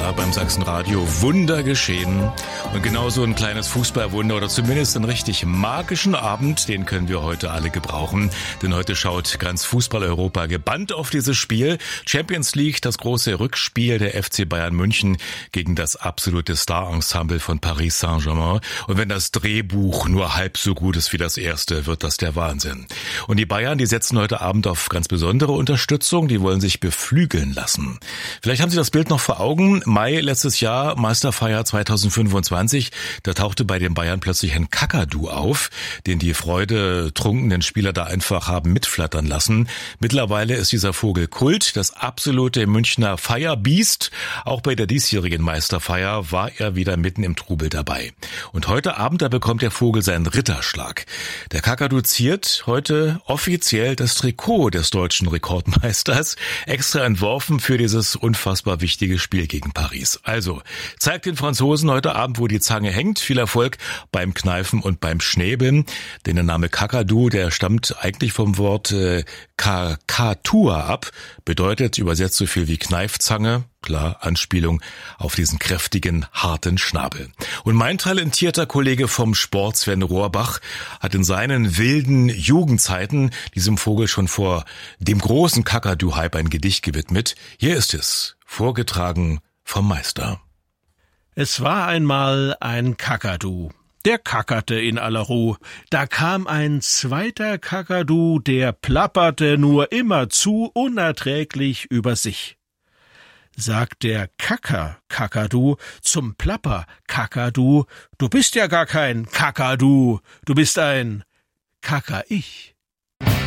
ja, beim Sachsenradio Wunder geschehen. Und genauso ein kleines Fußballwunder oder zumindest einen richtig magischen Abend, den können wir heute alle gebrauchen. Denn heute schaut ganz Fußball-Europa gebannt auf dieses Spiel. Champions League, das große Rückspiel der FC Bayern München gegen das absolute Star-Ensemble von Paris Saint-Germain. Und wenn das Drehbuch nur halb so gut ist wie das erste, wird das der Wahnsinn. Und die Bayern, die setzen heute Abend auf ganz besondere Unterstützung. Die wollen sich beflügeln lassen. Vielleicht haben Sie das Bild noch vor Augen. Mai letztes Jahr, Meisterfeier 2025. Da tauchte bei den Bayern plötzlich ein Kakadu auf, den die freudetrunkenen Spieler da einfach haben mitflattern lassen. Mittlerweile ist dieser Vogel Kult, das absolute Münchner Feierbiest. Auch bei der diesjährigen Meisterfeier war er wieder mitten im Trubel dabei. Und heute Abend, da bekommt der Vogel seinen Ritterschlag. Der Kakadu ziert heute offiziell das Trikot des deutschen Rekordmeisters, extra entworfen für dieses unfassbar wichtige Spiel gegen Paris. Also, zeigt den Franzosen heute Abend, wo die Zange hängt. Viel Erfolg beim Kneifen und beim Schnäbeln. Denn der Name Kakadu, der stammt eigentlich vom Wort Kakatua ab. Bedeutet übersetzt so viel wie Kneifzange. Klar, Anspielung auf diesen kräftigen, harten Schnabel. Und mein talentierter Kollege vom Sport, Sven Rohrbach, hat in seinen wilden Jugendzeiten diesem Vogel schon vor dem großen Kakadu-Hype ein Gedicht gewidmet. Hier ist es, vorgetragen vom Meister. Es war einmal ein Kakadu, der kackerte in aller Ruh. Da kam ein zweiter Kakadu, der plapperte nur immerzu unerträglich über sich. Sagt der Kakadu zum Plapper-Kakadu, du bist ja gar kein Kakadu, du bist ein Kacker-Ich.